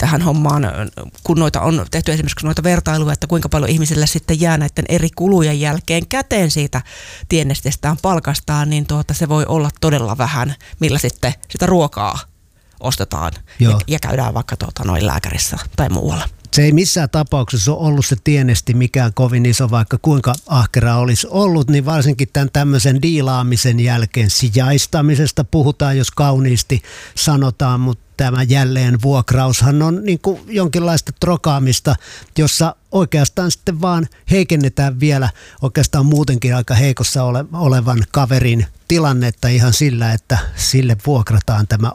tähän hommaan, kun noita on tehty esimerkiksi noita vertailuja, että kuinka paljon ihmisille sitten jää näiden eri kulujen jälkeen käteen siitä tienestestään palkastaan, niin se voi olla todella vähän, millä sitten sitä ruokaa ostetaan ja käydään vaikka noin lääkärissä tai muualla. Se ei missään tapauksessa ole ollut se tienesti mikään kovin iso, vaikka kuinka ahkera olisi ollut, niin varsinkin tämän tämmöisen diilaamisen jälkeen sijaistamisesta puhutaan, jos kauniisti sanotaan, mutta tämä jälleen vuokraushan on niin kuin jonkinlaista trokaamista, jossa oikeastaan sitten vaan heikennetään vielä oikeastaan muutenkin aika heikossa olevan kaverin tilannetta ihan sillä, että sille vuokrataan tämä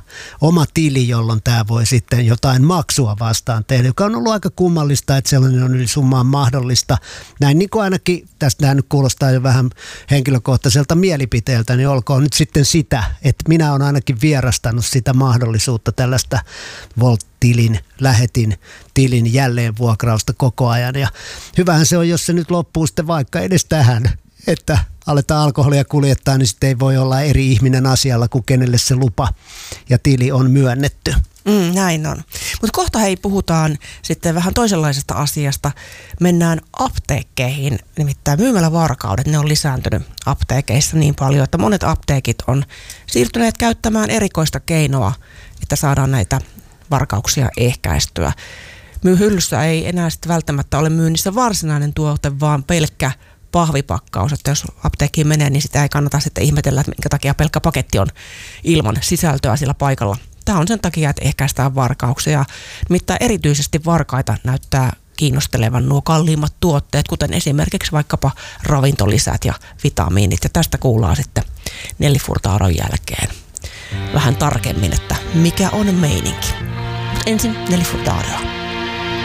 oma tili, jolloin tämä voi sitten jotain maksua vastaan tehdä, joka on ollut aika kummallista, että sellainen on yli summaan mahdollista. Näin niin kuin ainakin, tästä nyt kuulostaa jo vähän henkilökohtaiselta mielipiteeltä, niin olkoon nyt sitten sitä, että minä olen ainakin vierastanut sitä mahdollisuutta tällaista Volt-tilin, lähetin tilin jälleenvuokrausta koko ajan. Ja hyvähän se on, jos se nyt loppuu sitten vaikka edes tähän, että aletaan alkoholia kuljettaa, niin sitten ei voi olla eri ihminen asialla kuin kenelle se lupa ja tili on myönnetty. Näin on. Mutta kohta puhutaan sitten vähän toisenlaisesta asiasta. Mennään apteekkeihin, nimittäin myymälävarkaudet, ne on lisääntynyt apteekeissa niin paljon, että monet apteekit on siirtyneet käyttämään erikoista keinoa, että saadaan näitä varkauksia ehkäistyä. Hyllyssä ei enää sitten välttämättä ole myynnissä varsinainen tuote, vaan pelkkä pahvipakkaus, että jos apteekkiin menee, niin sitä ei kannata sitten ihmetellä, että minkä takia pelkkä paketti on ilman sisältöä sillä paikalla. Tämä on sen takia, että ehkäistään varkauksia. Nimittäin erityisesti varkaita näyttää kiinnostelevan nuo kalliimmat tuotteet, kuten esimerkiksi vaikkapa ravintolisät ja vitamiinit. Ja tästä kuullaan sitten Nelly Furtadon jälkeen vähän tarkemmin, että mikä on meininki. Mutta ensin Nelly Furtado.